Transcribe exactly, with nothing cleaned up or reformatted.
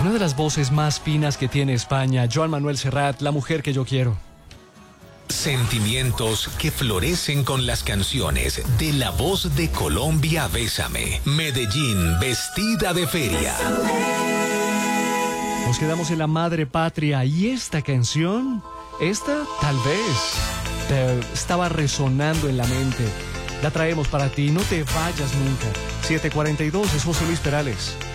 Una de las voces más finas que tiene España, Joan Manuel Serrat, la mujer que yo quiero. Sentimientos que florecen con las canciones de La Voz de Colombia, Bésame. Medellín, vestida de feria. Nos quedamos en la madre patria y esta canción, esta tal vez te estaba resonando en la mente. La traemos para ti, no te vayas nunca. siete cuarenta y dos es José Luis Perales.